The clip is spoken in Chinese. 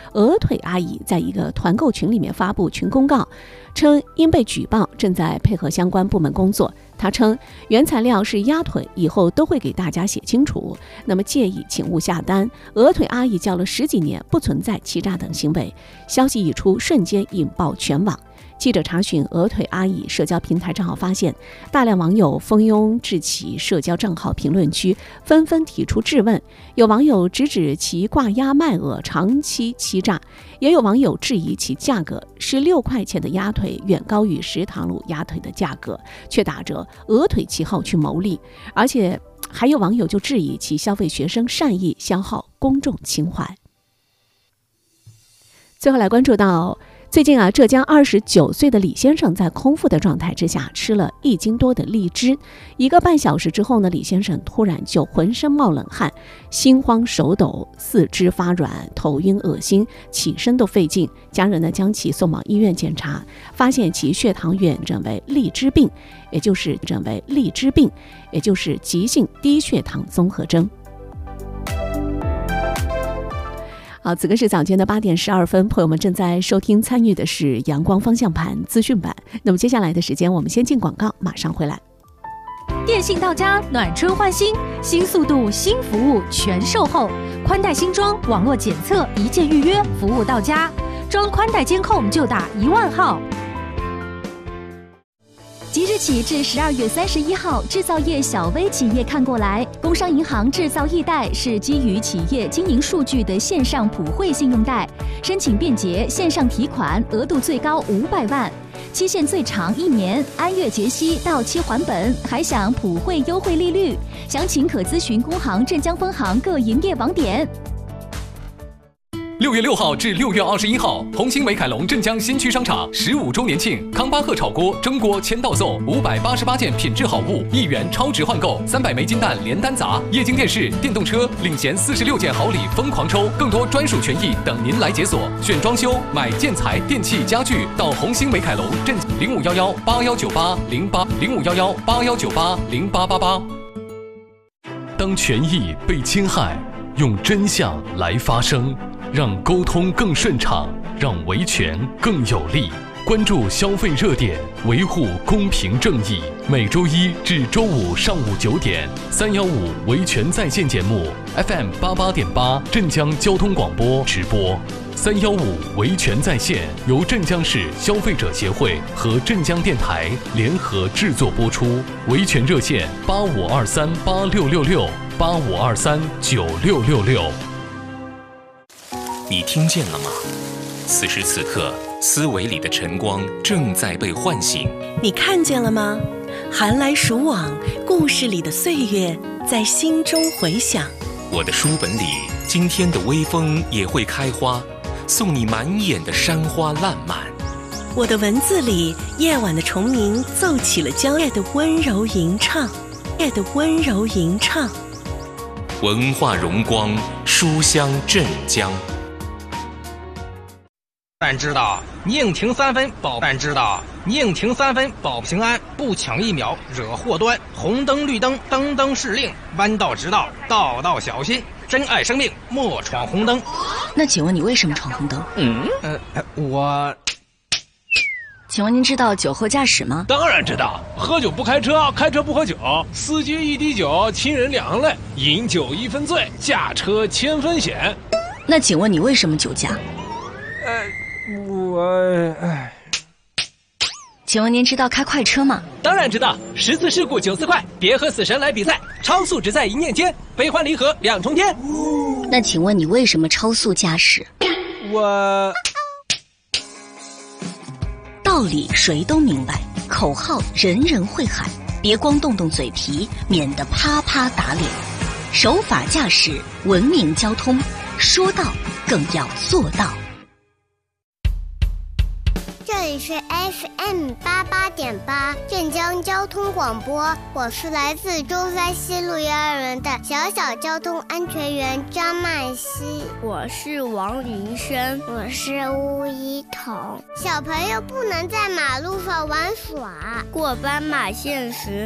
鹅腿阿姨在一个团购群里面发布群公告，称因被举报，正在配合相关部门工作。她称原材料是鸭腿，以后都会给大家写清楚，那么介意请勿下单。鹅腿阿姨叫了10几年，不存在欺诈等行为。消息一出，瞬间引爆全网。记者查询鹅腿阿姨社交平台账号，发现大量网友蜂拥至其社交账号评论区，纷纷提出质问。有网友直指其挂鸭卖鹅，长期欺诈；也有网友质疑其价格16块钱的鸭腿远高于10塘卤鸭腿的价格，却打着鹅腿旗号去牟利。而且还有网友就质疑其消费学生善意，消耗公众情怀。最后来关注到最近浙江29岁的李先生在空腹的状态之下吃了1斤多的荔枝，1个半小时之后呢，李先生突然就浑身冒冷汗，心慌手抖，四肢发软，头晕恶心，起身都费劲。家人呢将其送往医院检查，发现其血糖远诊为荔枝病，也就是急性低血糖综合征。好，此刻是早间的8点12分，朋友们正在收听参与的是阳光方向盘资讯版。那么接下来的时间，我们先进广告，马上回来。 电信到家，暖春换新，新速度、新服务全售后，宽带新装，网络检测，一键预约，服务到家。装宽带监控就打1万号。 即日起至12月31号，制造业小微企业看过来，工商银行制造易贷是基于企业经营数据的线上普惠信用贷，申请便捷，线上提款，额度最高500万，期限最长1年，按月结息，到期还本，还享普惠优惠利率。详情可咨询工行镇江分行各营业网点。 6月6号至6月21号，红星美凯龙镇江新区商场15周年庆，康巴赫炒锅、蒸锅签到送，588件品质好物，1元超值换购，300枚金蛋连单砸，液晶电视、电动车领衔46件好礼疯狂抽，更多专属权益等您来解锁。选装修、买建材、电器、家具，到红星美凯龙镇0511819808，051181980888。当权益被侵害，用真相来发声。让沟通更顺畅，让维权更有力。关注消费热点，维护公平正义。每周1至周5上午9点，315维权在线节目 FM 88.8镇江交通广播直播。315维权在线由镇江市消费者协会和镇江电台联合制作播出。维权热线85238666，85239666。 你听见了吗？此时此刻，思维里的晨光正在被唤醒。 你看见了吗？寒来暑往，故事里的岁月在心中回响。 我的书本里，今天的微风也会开花，送你满眼的山花烂漫。 我的文字里，夜晚的虫鸣奏起了娇艳的温柔吟唱， 文化荣光，书香镇江。 但知道宁停3分保，但知道宁停3分保平安，不抢疫苗惹祸端。红灯绿灯灯灯是令，弯道直道道道小心。珍爱生命，莫闯红灯。 那请问你为什么闯红灯？请问您知道酒后驾驶吗？ 当然知道，喝酒不开车，开车不喝酒，司机1滴酒，亲人2泪，饮酒1分醉，驾车1000分险。 那请问你为什么酒驾？请问您知道开快车吗？ 当然知道，10次事故94块，别和死神来比赛，超速只在一念间，悲欢离合2重天。 那请问你为什么超速驾驶？道理谁都明白，口号人人会喊，别光动动嘴皮，免得啪啪打脸。守法驾驶，文明交通，说到更要做到。 这里是 FM 88.8镇江交通广播，我是来自中山西路幼儿园的小交通安全员张曼希。 我是王云生。 我是吴一彤。小朋友不能在马路上玩耍， 过斑马线时